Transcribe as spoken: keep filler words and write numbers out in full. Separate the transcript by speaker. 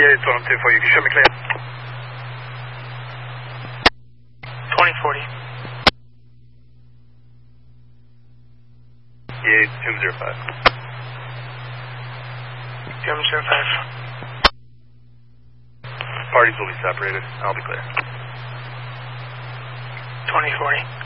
Speaker 1: Yeah, it's one two four. You can show me clear.
Speaker 2: twenty forty.
Speaker 1: Yeah, two zero five.
Speaker 2: Two zero five.
Speaker 1: Parties will be separated. I'll be clear.
Speaker 2: twenty forty.